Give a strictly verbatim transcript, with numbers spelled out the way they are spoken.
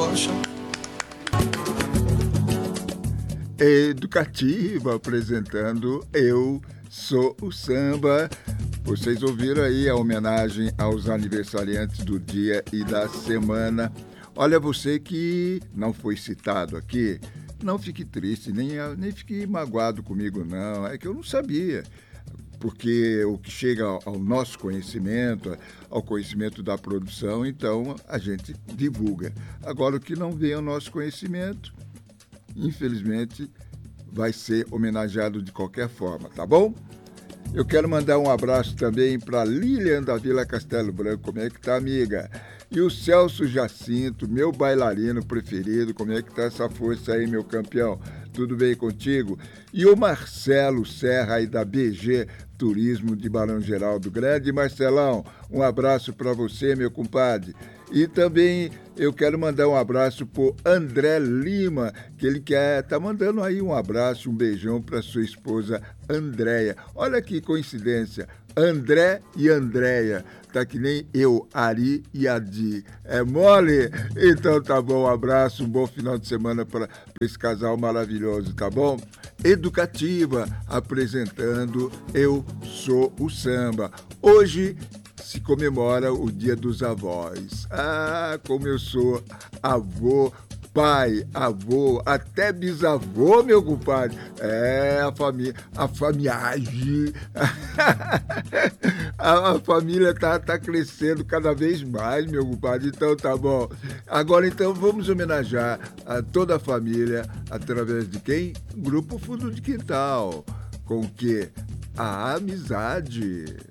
Ocean. Educativa, apresentando Eu Sou o Samba. Vocês ouviram aí a homenagem aos aniversariantes do dia e da semana. Olha, você que não foi citado aqui, não fique triste, nem, nem fique magoado comigo, não. É que eu não sabia. Porque o que chega ao nosso conhecimento, ao conhecimento da produção, então a gente divulga. Agora, o que não vem ao nosso conhecimento, infelizmente, vai ser homenageado de qualquer forma, tá bom? Eu quero mandar um abraço também para Lilian da Vila Castelo Branco. Como é que tá, amiga? E o Celso Jacinto, meu bailarino preferido. Como é que tá essa força aí, meu campeão? Tudo bem contigo? E o Marcelo Serra aí da B G Turismo de Barão Geraldo. Grande Marcelão, um abraço para você, meu compadre. E também eu quero mandar um abraço pro André Lima, que ele quer, tá mandando aí um abraço, um beijão para sua esposa Andréia. Olha que coincidência, André e Andréia, tá que nem eu, Ari e Adi. É mole? Então tá bom, um abraço, um bom final de semana para esse casal maravilhoso, tá bom? Educativa, apresentando Eu Sou o Samba. Hoje se comemora o Dia dos Avós. Ah, como eu sou avô, pai, avô, até bisavô, meu compadre. É, a família, a famiagem, a, a família tá, tá crescendo cada vez mais, meu compadre. Então tá bom. Agora então vamos homenagear a toda a família através de quem? Grupo Fundo de Quintal. Com o quê? A amizade.